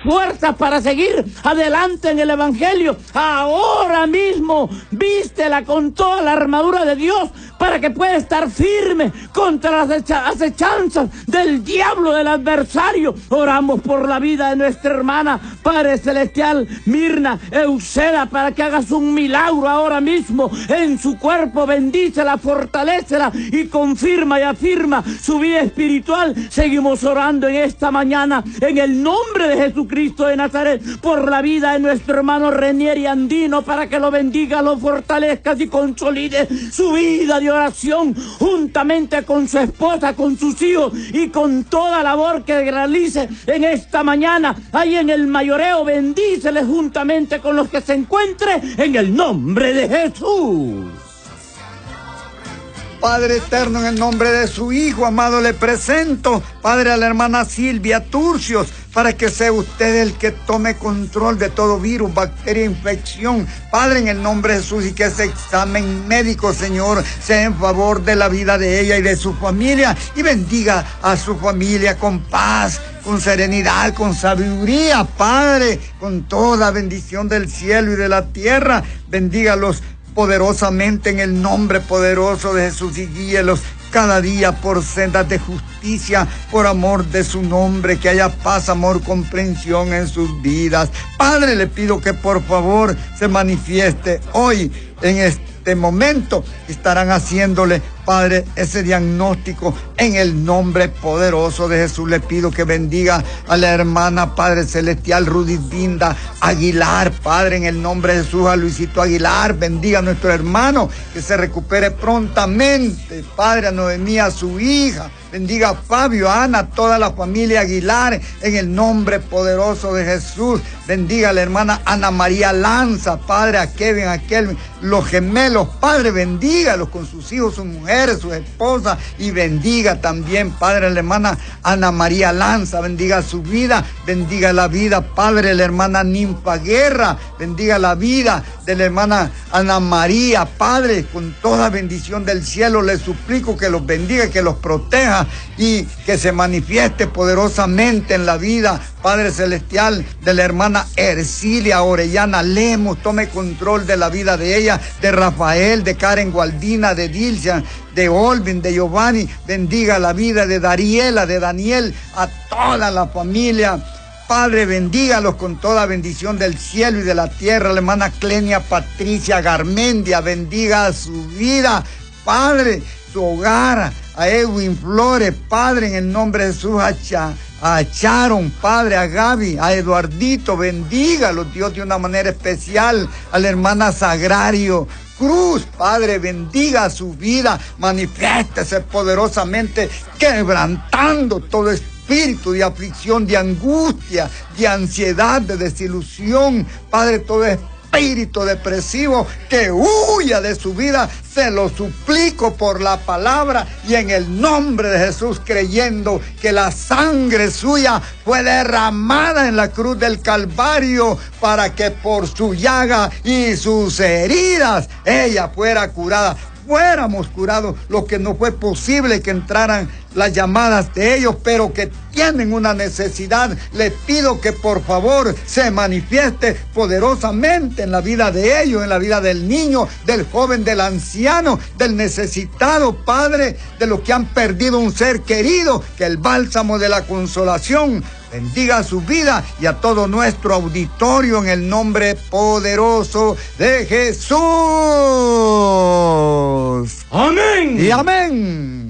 fuerzas para seguir adelante en el Evangelio. Ahora mismo vístela con toda la armadura de Dios para que pueda estar firme contra las acechanzas del diablo, del adversario. Oramos por la vida de nuestra hermana, Padre Celestial, Mirna Euseda, para que hagas un milagro ahora mismo en su cuerpo. Bendícela, fortalécela y confirma y afirma su vida espiritual. Seguimos orando en esta mañana en el nombre de Jesucristo de Nazaret por la vida de nuestro hermano Renieri Andino, para que lo bendiga, lo fortalezca y consolide su vida de oración juntamente con su esposa, con sus hijos y con toda labor que realice en esta mañana ahí en el mayoreo. Bendícele juntamente con los que se encuentre en el nombre de Jesús. Padre eterno, en el nombre de su Hijo amado le presento, Padre, a la hermana Silvia Turcios, para que sea usted el que tome control de todo virus, bacteria, infección. Padre, en el nombre de Jesús, y que ese examen médico, Señor, sea en favor de la vida de ella y de su familia, y bendiga a su familia con paz, con serenidad, con sabiduría, Padre, con toda bendición del cielo y de la tierra. Bendígalos poderosamente en el nombre poderoso de Jesús, y guíelos cada día por sendas de justicia, por amor de su nombre, que haya paz, amor, comprensión en sus vidas. Padre, le pido que por favor se manifieste hoy en este momento. Estarán haciéndole, Padre, ese diagnóstico en el nombre poderoso de Jesús. Le pido que bendiga a la hermana, Padre Celestial, Rudinda Aguilar, Padre, en el nombre de Jesús, a Luisito Aguilar. Bendiga a nuestro hermano, que se recupere prontamente, Padre, a Noemí, a su hija. Bendiga a Fabio, a Ana, a toda la familia Aguilar, en el nombre poderoso de Jesús. Bendiga a la hermana Ana María Lanza, Padre, a Kevin, a Kelvin, los gemelos, Padre, bendígalos con sus hijos, sus mujeres, sus esposas, y bendiga también, Padre, a la hermana Ana María Lanza, bendiga su vida, bendiga la vida, Padre, de la hermana Ninfa Guerra, bendiga la vida de la hermana Ana María, Padre, con toda bendición del cielo, les suplico que los bendiga, que los proteja y que se manifieste poderosamente en la vida, Padre Celestial, de la hermana Ercilia Orellana Lemos. Tome control de la vida de ella, de Rafael, de Karen Gualdina, de Dilcia, de Olvin, de Giovanni. Bendiga la vida de Dariela, de Daniel, a toda la familia. Padre, bendígalos con toda bendición del cielo y de la tierra. La hermana Clenia Patricia Garmendia, bendiga su vida, Padre, su hogar, a Edwin Flores, Padre, en el nombre de Jesús, a Sharon, Padre, a Gaby, a Eduardito, bendígalos, Dios, de una manera especial, a la hermana Sagrario Cruz, Padre, bendiga su vida, manifiéstese poderosamente, quebrantando todo espíritu de aflicción, de angustia, de ansiedad, de desilusión, Padre, todo espíritu depresivo, que huya de su vida, se lo suplico por la palabra y en el nombre de Jesús, creyendo que la sangre suya fue derramada en la cruz del Calvario para que por su llaga y sus heridas ella fuera curada. Fuéramos curados, lo que no fue posible que entraran las llamadas de ellos, pero que tienen una necesidad. Le pido que por favor se manifieste poderosamente en la vida de ellos, en la vida del niño, del joven, del anciano, del necesitado, Padre, de los que han perdido un ser querido, que el bálsamo de la consolación bendiga su vida y a todo nuestro auditorio en el nombre poderoso de Jesús. Amén. Y amén.